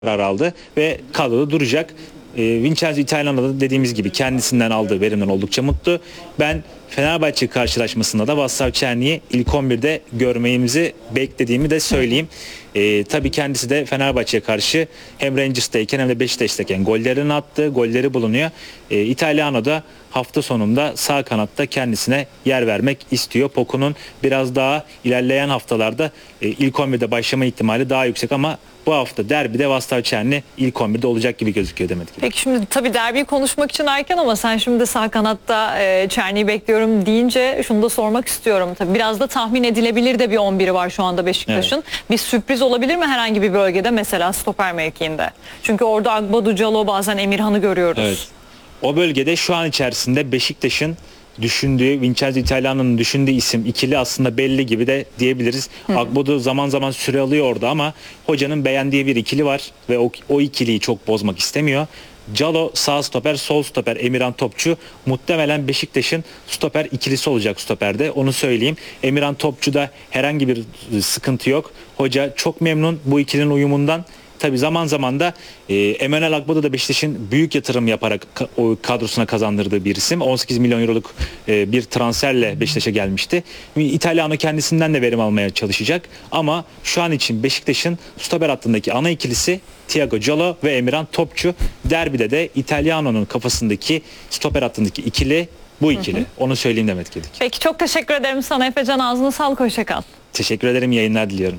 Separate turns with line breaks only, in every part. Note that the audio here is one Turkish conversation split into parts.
karar aldı ve kadroda duracak. Vincenzo Italiano da dediğimiz gibi kendisinden aldığı verimden oldukça mutlu. Ben Fenerbahçe karşılaşmasında da Vaslav Černi'yi ilk 11'de görmemizi beklediğimi de söyleyeyim. Tabii kendisi de Fenerbahçe'ye karşı hem Rangers'tayken hem de Beşiktaş'tayken gollerini attı, golleri bulunuyor. Italiano da hafta sonunda sağ kanatta kendisine yer vermek istiyor. Poku'nun biraz daha ilerleyen haftalarda ilk 11'de başlama ihtimali daha yüksek ama bu hafta derbide Vaslav Černi ilk 11'de olacak gibi gözüküyor Demet.
Peki şimdi tabii derbiyi konuşmak için erken ama sen şimdi sağ kanatta Černi'yi bekliyorum deyince şunu da sormak istiyorum. Tabii biraz da tahmin edilebilir de bir 11'i var şu anda Beşiktaş'ın. Evet. Bir sürpriz olabilir mi herhangi bir bölgede, mesela stoper mevkiinde? Çünkü orada Agbadu, Calo, bazen Emirhan'ı görüyoruz.
Evet. O bölgede şu an içerisinde Beşiktaş'ın düşündüğü, Vincenzo Italiano'nun düşündüğü isim ikili aslında belli gibi de diyebiliriz. Agbadu zaman zaman süre alıyor orada ama hocanın beğendiği bir ikili var ve o ikiliyi çok bozmak istemiyor. Calo sağ stoper, sol stoper Emirhan Topçu muhtemelen Beşiktaş'ın stoper ikilisi olacak stoperde, onu söyleyeyim. Emirhan Topçu'da herhangi bir sıkıntı yok. Hoca çok memnun bu ikilinin uyumundan. Tabii zaman zaman da Emmanuel Agbadu da Beşiktaş'ın büyük yatırım yaparak o kadrosuna kazandırdığı bir isim. 18 milyon euroluk bir transferle Beşiktaş'a gelmişti. İtalyanı kendisinden de verim almaya çalışacak. Ama şu an için Beşiktaş'ın stoper hattındaki ana ikilisi Thiago Calo ve Emirhan Topçu. Derbide de İtalyano'nun kafasındaki stoper hattındaki ikili bu ikili. Onu söyleyeyim Demet Gedik.
Peki çok teşekkür ederim sana Efecan, ağzına sağlık, hoşça kal.
Teşekkür ederim, yayınlar diliyorum.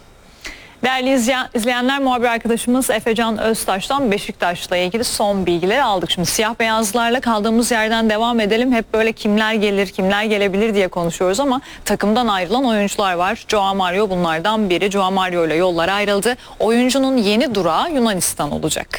Değerli izleyenler, muhabir arkadaşımız Efecan Öztaş'tan Beşiktaş'la ilgili son bilgileri aldık. Şimdi siyah beyazlarla kaldığımız yerden devam edelim. Hep böyle kimler gelir, kimler gelebilir diye konuşuyoruz ama takımdan ayrılan oyuncular var. Joao Mario bunlardan biri. Joao Mario ile yollar ayrıldı. Oyuncunun yeni durağı Yunanistan olacak.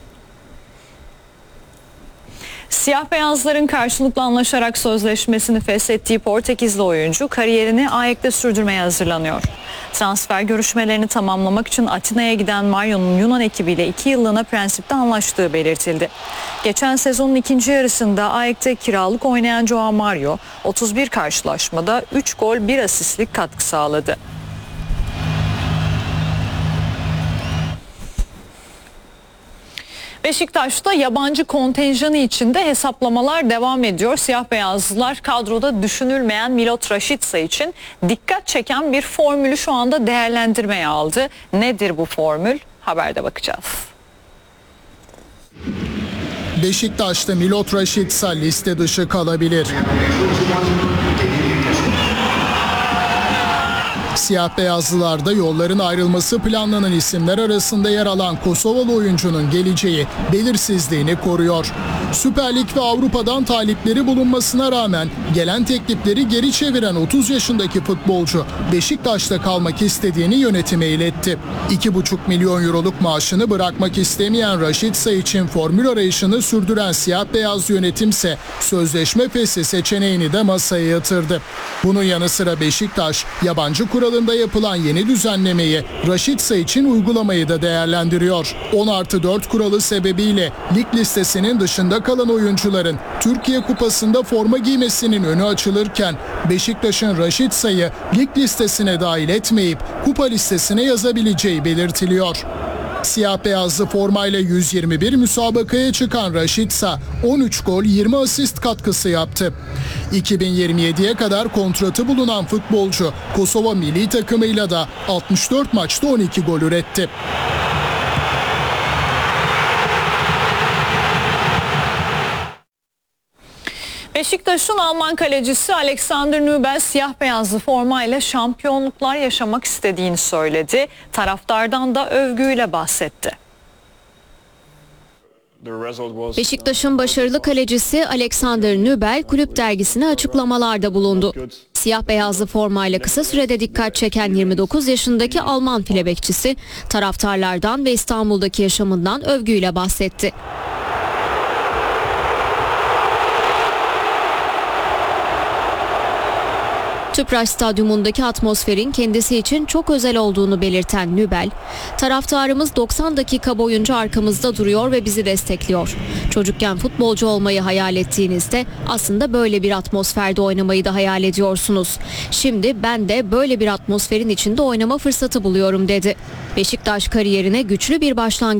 Siyah beyazların karşılıklı anlaşarak sözleşmesini feshettiği Portekizli oyuncu kariyerini AEK'te sürdürmeye hazırlanıyor. Transfer görüşmelerini tamamlamak için Atina'ya giden Mario'nun Yunan ekibiyle 2 yıllığına prensipte anlaştığı belirtildi. Geçen sezonun ikinci yarısında AEK'te kiralık oynayan Joao Mario 31 karşılaşmada 3 gol 1 asistlik katkı sağladı. Beşiktaş'ta yabancı kontenjanı içinde hesaplamalar devam ediyor. Siyah beyazlılar kadroda düşünülmeyen Milot Rashica için dikkat çeken bir formülü şu anda değerlendirmeye aldı. Nedir bu formül? Haberde bakacağız.
Beşiktaş'ta Milot Rashica liste dışı kalabilir. Siyah beyazlılarda yolların ayrılması planlanan isimler arasında yer alan Kosovalı oyuncunun geleceği belirsizliğini koruyor. Süper Lig ve Avrupa'dan talipleri bulunmasına rağmen gelen teklifleri geri çeviren 30 yaşındaki futbolcu Beşiktaş'ta kalmak istediğini yönetime iletti. 2,5 milyon euroluk maaşını bırakmak istemeyen Rashica için formül arayışını sürdüren siyah beyaz yönetimse sözleşme fesli seçeneğini de masaya yatırdı. Bunun yanı sıra Beşiktaş yabancı kuralında yapılan yeni düzenlemeyi Rashica için uygulamayı da değerlendiriyor. 10+4 kuralı sebebiyle lig listesinin dışında kalan oyuncuların Türkiye Kupası'nda forma giymesinin önü açılırken Beşiktaş'ın Rashica'yı lig listesine dahil etmeyip kupa listesine yazabileceği belirtiliyor. Siyah beyazlı formayla 121 müsabakaya çıkan Rashica 13 gol 20 asist katkısı yaptı. 2027'ye kadar kontratı bulunan futbolcu Kosova milli takımıyla da 64 maçta 12 gol üretti.
Beşiktaş'ın Alman kalecisi Alexander Nübel siyah beyazlı formayla şampiyonluklar yaşamak istediğini söyledi. Taraftardan da övgüyle bahsetti.
Beşiktaş'ın başarılı kalecisi Alexander Nübel kulüp dergisine açıklamalarda bulundu. Siyah beyazlı formayla kısa sürede dikkat çeken 29 yaşındaki Alman file bekçisi taraftarlardan ve İstanbul'daki yaşamından övgüyle bahsetti. Tüpraş Stadyumundaki atmosferin kendisi için çok özel olduğunu belirten Nübel, taraftarımız 90 dakika boyunca arkamızda duruyor ve bizi destekliyor. Çocukken futbolcu olmayı hayal ettiğinizde aslında böyle bir atmosferde oynamayı da hayal ediyorsunuz. Şimdi ben de böyle bir atmosferin içinde oynama fırsatı buluyorum dedi. Beşiktaş kariyerine güçlü bir başlangıç